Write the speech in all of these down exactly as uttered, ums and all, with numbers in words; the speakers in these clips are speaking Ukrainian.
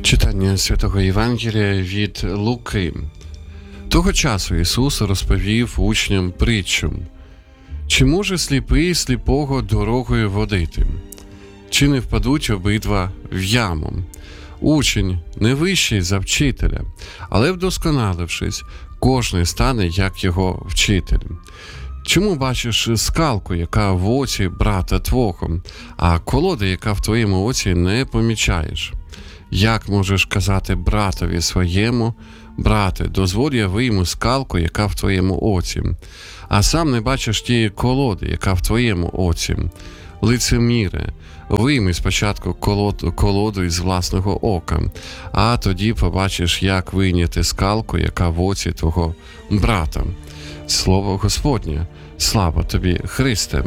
Читання Святого Євангелія від Луки. Того часу Ісус розповів учням притчу. Чи може сліпий сліпого дорогою водити? Чи не впадуть обидва в яму? Учень не вищий за вчителя, але вдосконалившись, кожний стане як його вчитель. Чому бачиш скалку, яка в оці брата твого, а колоду, яка в твоєму оці, не помічаєш? Як можеш казати братові своєму: брате, дозволь я вийму скалку, яка в твоєму оці, а сам не бачиш тієї колоди, яка в твоєму оці? Лицеміре, вийми спочатку колоду, колоду із власного ока, а тоді побачиш, як вийняти скалку, яка в оці твого брата. Слово Господнє. Слава тобі, Христе!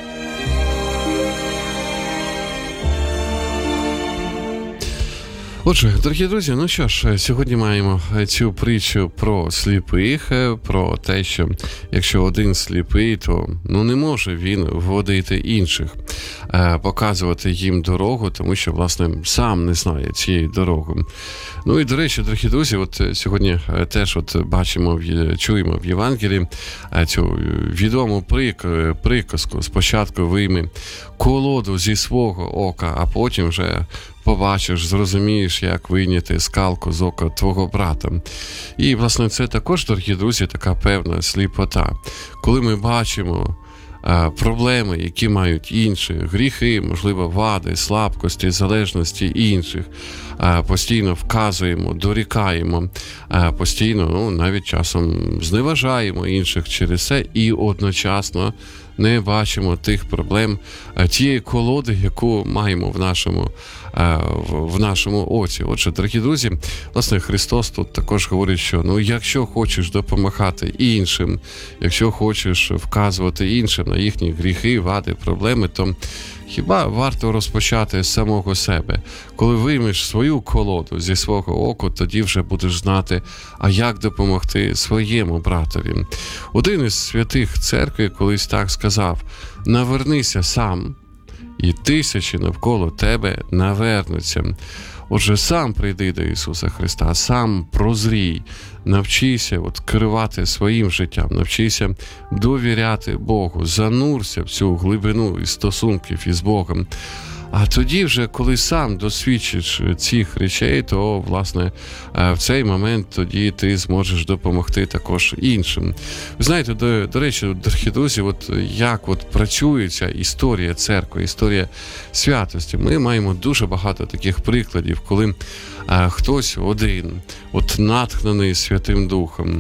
Отже, дорогі друзі, ну що ж, сьогодні маємо цю притчу про сліпих, про те, що якщо один сліпий, то ну, не може він вводити інших, показувати їм дорогу, тому що, власне, сам не знає цієї дороги. Ну і, до речі, дорогі друзі, от сьогодні теж от бачимо, чуємо в Євангелії цю відому прик, приказку: спочатку вийми колоду зі свого ока, а потім вже побачиш, зрозумієш, як вийняти скалку з ока твого брата. І, власне, це також, дорогі друзі, така певна сліпота. Коли ми бачимо а, проблеми, які мають інші, гріхи, можливо, вади, слабкості, залежності інших, а, постійно вказуємо, дорікаємо, а, постійно, ну, навіть часом зневажаємо інших через це і одночасно не бачимо тих проблем, тієї колоди, яку маємо в нашому, в нашому оці. Отже, дорогі друзі, власне, Христос тут також говорить, що ну, якщо хочеш допомагати іншим, якщо хочеш вказувати іншим на їхні гріхи, вади, проблеми, то хіба варто розпочати з самого себе? Коли виймеш свою колоду зі свого оку, тоді вже будеш знати, а як допомогти своєму братові. Один із святих церкви колись так сказав: навернися сам, і тисячі навколо тебе навернуться. Отже, сам прийди до Ісуса Христа, сам прозрій, навчися от керувати своїм життям, навчися довіряти Богу, занурся в цю глибину із стосунків із Богом. А тоді вже, коли сам досвідчиш цих речей, то, власне, в цей момент тоді ти зможеш допомогти також іншим. Ви знаєте, до, до речі, дорогі друзі, от як от працює ця історія церкви, історія святості. Ми маємо дуже багато таких прикладів, коли а, хтось один, от натхнений Святим Духом,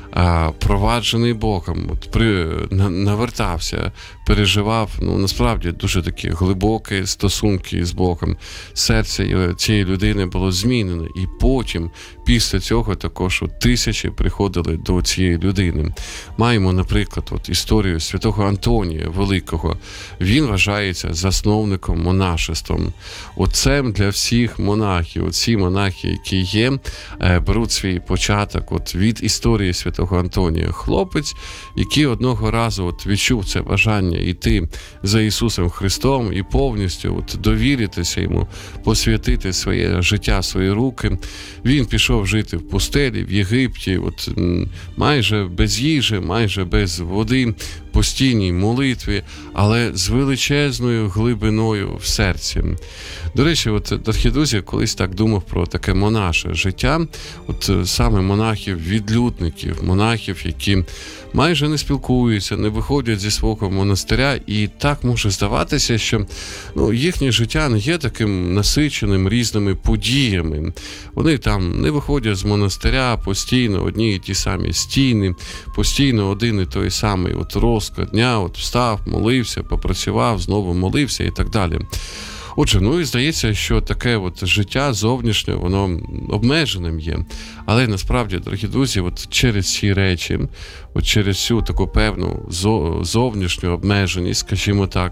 проваджений Богом, от при, на, навертався, переживав, ну, насправді, дуже такі глибокі стосунки з Богом. Серце цієї людини було змінено, і потім, після цього, також от тисячі приходили до цієї людини. Маємо, наприклад, от історію святого Антонія Великого. Він вважається засновником монашеством, отцем для всіх монахів. Оці монахи, які є, беруть свій початок от від історії святого Антонія. Хлопець, який одного разу от відчув це бажання йти за Ісусом Христом і повністю от довіритися йому, посвятити своє життя, свої руки. Він пішов жити в пустелі, в Єгипті, от майже без їжі, майже без води, постійній молитві, але з величезною глибиною в серці. До речі, от, дорогі друзі, колись так думав про таке монаше життя, от саме монахів-відлюдників, монахів, які майже не спілкуються, не виходять зі свого монастиря, і так може здаватися, що ну, їхнє життя не є таким насиченим різними подіями. Вони там не виходять з монастиря, постійно одні і ті самі стіни, постійно один і той самий от розклад дня, от встав, молився, попрацював, знову молився і так далі. Отже, ну і здається, що таке от життя зовнішнє, воно обмеженим є. Але насправді, дорогі друзі, от через ці речі, от через цю таку певну зовнішню обмеженість, скажімо так,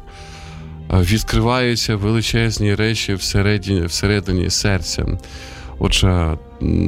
відкриваються величезні речі всередині, всередині серця. Отже,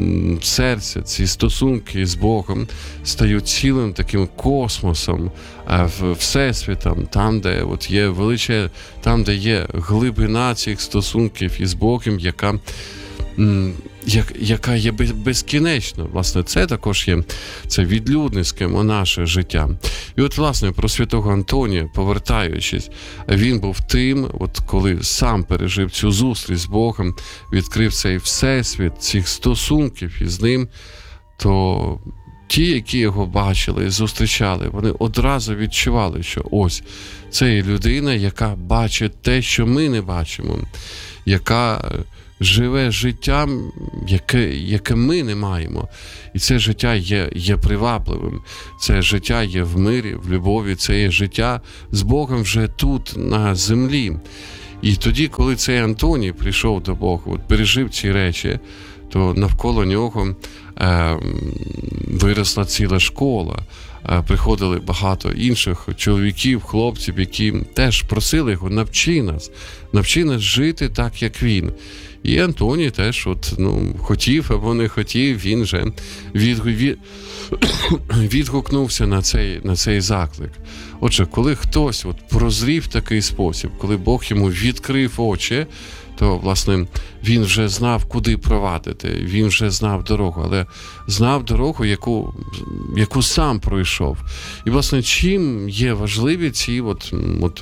серце, ці стосунки з Богом стають цілим таким космосом, всесвітом, там, де от є величе, там, де є глибина цих стосунків із Богом, яка як, яка є безкінечна. Власне, це також є це відлюдницьке монаше життя. І от, власне, про святого Антонія, повертаючись, він був тим, от коли сам пережив цю зустріч з Богом, відкрив цей всесвіт, цих стосунків із ним, то ті, які його бачили, зустрічали, вони одразу відчували, що ось, це є людина, яка бачить те, що ми не бачимо, яка живе життям, яке, яке ми не маємо. І це життя є, є привабливим, це життя є в мирі, в любові, це є життя з Богом вже тут, на землі. І тоді, коли цей Антоній прийшов до Бога, от пережив ці речі, то навколо нього е, виросла ціла школа. Е, приходили багато інших чоловіків, хлопців, які теж просили його: навчи нас, навчи нас жити так, як він. І Антоній теж от, ну, хотів або не хотів, він же від, від, відгукнувся на цей, на цей заклик. Отже, коли хтось от прозрів в такий спосіб, коли Бог йому відкрив очі, то, власне, він вже знав, куди провадити, він вже знав дорогу, але знав дорогу, яку, яку сам пройшов. І, власне, чим є важливі ці от, от,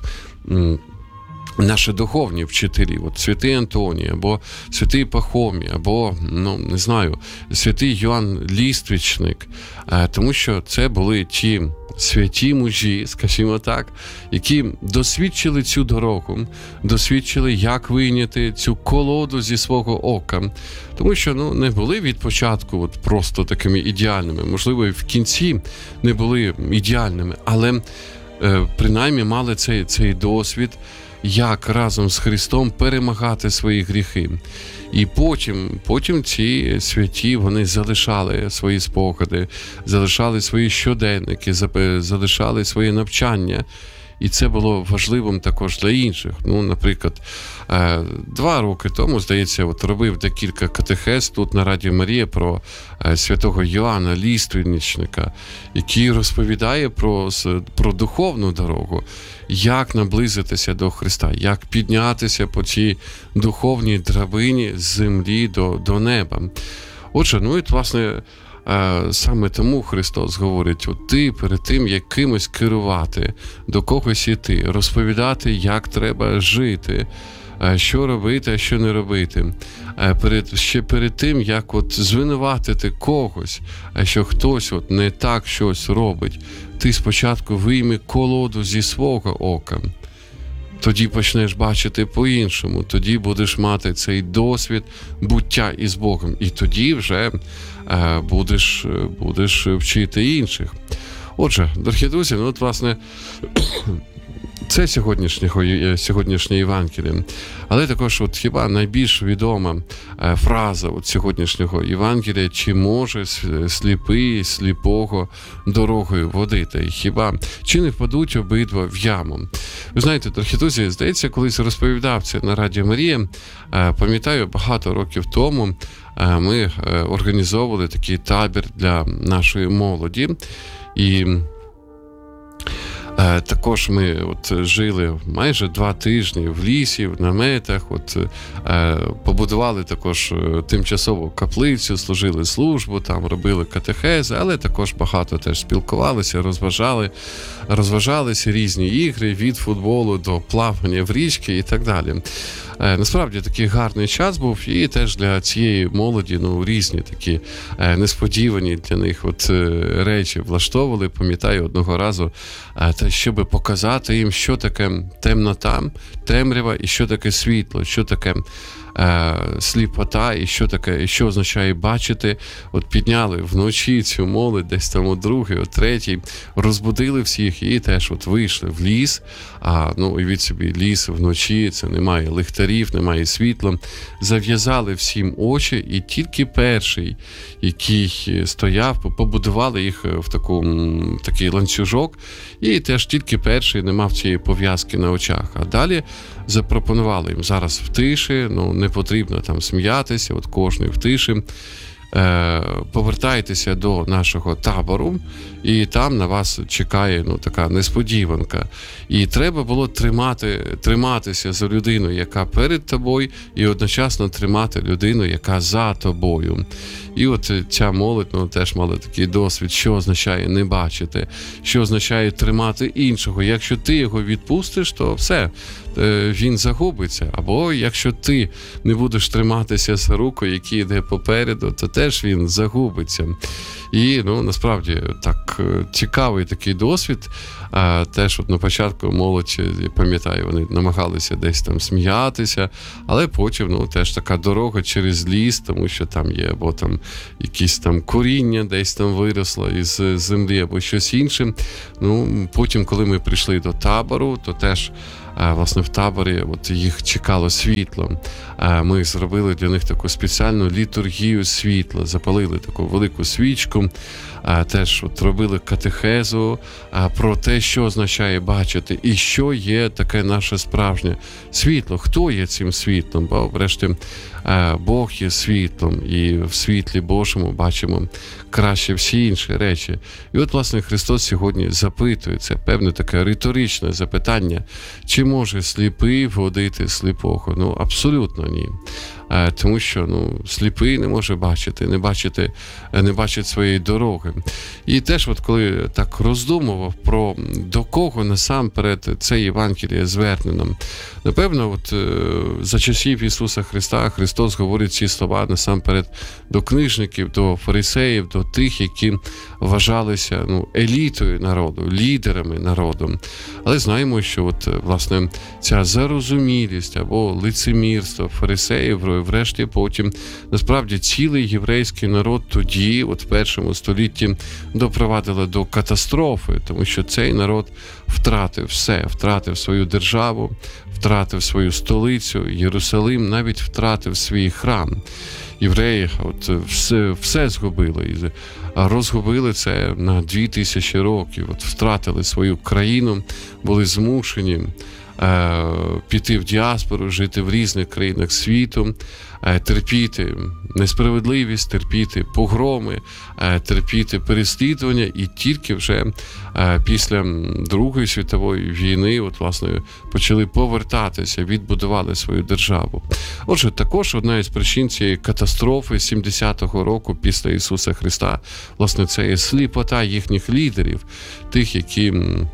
наші духовні вчителі, от святий Антоній, або святий Пахомій, або, ну, не знаю, святий Йоанн Ліствічник, тому що це були ті святі мужі, скажімо так, які досвідчили цю дорогу, досвідчили, як вийняти цю колоду зі свого ока. Тому що, ну, не були від початку от просто такими ідеальними, можливо, і в кінці не були ідеальними, але е, принаймні мали цей, цей досвід, як разом з Христом перемагати свої гріхи. І потім, потім ці святі, вони залишали свої спогади, залишали свої щоденники, залишали своє навчання. І це було важливим також для інших. Ну, наприклад, два роки тому, здається, от робив декілька катехез тут на Радіо Марія про святого Йоанна Ліствічника, який розповідає про, про духовну дорогу, як наблизитися до Христа, як піднятися по цій духовній драбині з землі до, до неба. Отже, ну і, власне, саме тому Христос говорить: от ти перед тим, як кимось керувати, до когось іти, розповідати, як треба жити, що робити, а що не робити. Перед, ще перед тим, як от звинуватити когось, що хтось от не так щось робить, ти спочатку вийми колоду зі свого ока. Тоді почнеш бачити по-іншому, тоді будеш мати цей досвід буття із Богом, і тоді вже е, будеш, будеш вчити інших. Отже, дорогі друзі, ну от, власне, це сьогоднішнє Євангеліє. Але також от хіба найбільш відома е, фраза от сьогоднішнього Євангелія: чи може сліпий сліпого дорогою водити? Хіба чи не впадуть обидва в яму? Ви знаєте, дорогі друзі, здається, колись розповідав це на Радіо Марія. Е, пам'ятаю, багато років тому е, ми е, організовували такий табір для нашої молоді. І Е, також ми от жили майже два тижні в лісі, в наметах, от, е, побудували також тимчасову каплицю, служили службу, там робили катехези, але також багато теж спілкувалися, розважали, розважалися різні ігри, від футболу до плавання в річки і так далі. Е, насправді такий гарний час був, і теж для цієї молоді, ну, різні такі е, несподівані для них от е, речі влаштовували. Пам'ятаю, одного разу е, те, щоб показати їм, що таке темнота, темрява і що таке світло, що таке е, сліпота і що таке, і що означає бачити. От підняли вночі цю молодь, десь там о другій, о третій, розбудили всіх і теж от вийшли в ліс. А, ну, уявіть собі, ліс вночі, це немає ліхтарів, немає світла. Зав'язали всім очі, і тільки перший, який стояв, побудували їх в таку, в такий ланцюжок, і теж тільки перший не мав цієї пов'язки на очах. А далі запропонували їм: зараз в тиші, ну, не потрібно там сміятися, от кожний в тиші. повертайтеся до нашого табору, і там на вас чекає ну, така несподіванка. І треба було тримати, триматися за людину, яка перед тобою, і одночасно тримати людину, яка за тобою. І от ця молодь ну, теж мала такий досвід, що означає не бачити, що означає тримати іншого. Якщо ти його відпустиш, то все, він загубиться. Або якщо ти не будеш триматися за руку, який йде попереду, то теж він загубиться. І, ну, насправді, так, цікавий такий досвід. А, теж от на початку молодь, я пам'ятаю, вони намагалися десь там сміятися, але потім, ну, теж така дорога через ліс, тому що там є або там якісь там коріння десь там виросло із землі, або щось інше. Ну, потім, коли ми прийшли до табору, то теж власне в таборі от їх чекало світло. Ми зробили для них таку спеціальну літургію світла, запалили таку велику свічку, теж от робили катехезу про те, що означає бачити і що є таке наше справжнє світло. Хто є цим світлом? Бо врешті Бог є світлом, і в світлі Божому бачимо краще всі інші речі. І от, власне, Христос сьогодні запитує, це певне таке риторичне запитання, чи може сліпий водити сліпого? Ну, абсолютно ні. Тому що ну, сліпий не може бачити, не бачити, не бачить своєї дороги. І теж, от коли так роздумував про до кого насамперед це Євангеліє звернено, напевно, от за часів Ісуса Христа Христос говорить ці слова насамперед до книжників, до фарисеїв, до тих, які вважалися ну, елітою народу, лідерами народу. Але знаємо, що от, власне, ця зарозумілість або лицемірство фарисеїв, врешті потім, насправді, цілий єврейський народ тоді, от в першому столітті, допровадило до катастрофи, тому що цей народ втратив все, втратив свою державу, втратив свою столицю, Єрусалим, навіть втратив свій храм. Євреї от все, все згубили, розгубили це на дві тисячі років, от втратили свою країну, були змушені е, піти в діаспору, жити в різних країнах світу, е, терпіти несправедливість, терпіти погроми, е, терпіти переслідування, і тільки вже е, після Другої світової війни от, власне, почали повертатися, відбудували свою державу. Отже, також одна із причин цієї катастрофи сімдесятого року після Ісуса Христа, власне, це є сліпота їхніх лідерів, тих, які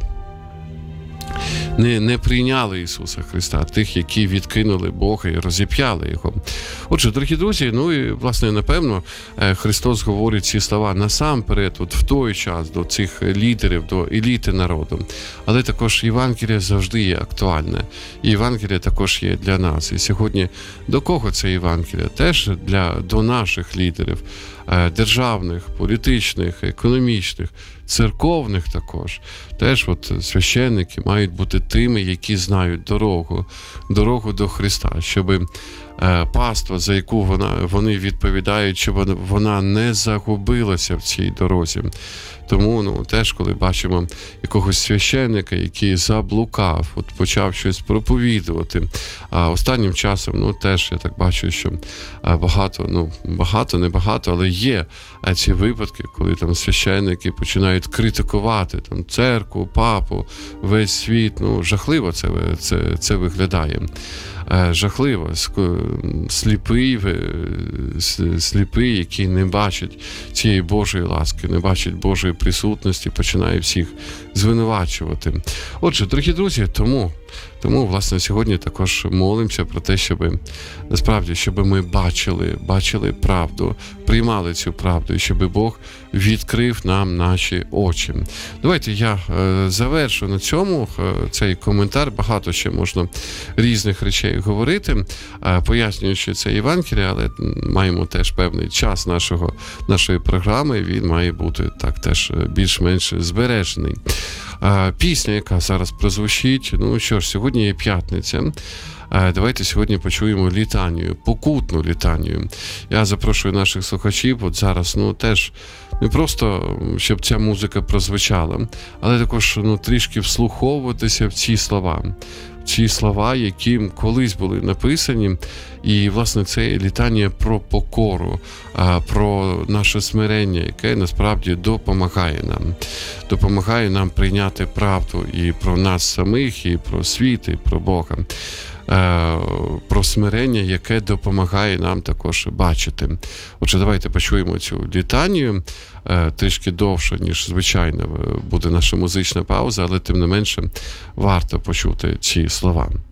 Не, не прийняли Ісуса Христа, тих, які відкинули Бога і розіп'яли Його. Отже, дорогі друзі, ну і, власне, напевно, Христос говорить ці слова насамперед, от в той час до цих лідерів, до еліти народу. Але також Євангеліє завжди є актуальне. І Євангеліє також є для нас. І сьогодні до кого це Євангеліє? Теж для, до наших лідерів, державних, політичних, економічних, церковних також. Теж от священники мають бути тими, які знають дорогу, дорогу до Христа, щоб е, паства, за яку вона, вони відповідають, щоб вона не загубилася в цій дорозі. Тому ну, теж, коли бачимо якогось священника, який заблукав, от почав щось проповідувати, а останнім часом, ну, теж я так бачу, що багато, ну, багато, не багато, але є ці випадки, коли там священники починають критикувати там церкву, папу, весь світ, ну, жахливо це, це, це виглядає. Жахливо, сліпий, сліпий, який не бачить цієї Божої ласки, не бачить Божої присутності, починає всіх звинувачувати. Отже, дорогі друзі, тому, тому, власне, сьогодні також молимося про те, щоб, насправді, щоб ми бачили, бачили правду, приймали цю правду, і щоб Бог відкрив нам наші очі. Давайте я е, завершу на цьому е, цей коментар. Багато ще можна різних речей говорити, е, пояснюючи це Євангеліє, але маємо теж певний час нашого, нашої програми, він має бути так теж більш-менш збережений. Е, пісня, яка зараз прозвучить, ну що ж, сьогодні є п'ятниця. Давайте сьогодні почуємо літанію, покутну літанію. Я запрошую наших слухачів, от зараз, ну, теж не просто, щоб ця музика прозвучала, але також, ну, трішки вслуховуватися в ці слова. ті слова, які колись були написані. І, власне, це літання про покору, про наше смирення, яке насправді допомагає нам. Допомагає нам прийняти правду і про нас самих, і про світ, і про Бога. Про смирення, яке допомагає нам також бачити. Отже, давайте почуємо цю літанію. Трішки довше, ніж звичайно буде наша музична пауза, але тим не менше варто почути ці слова.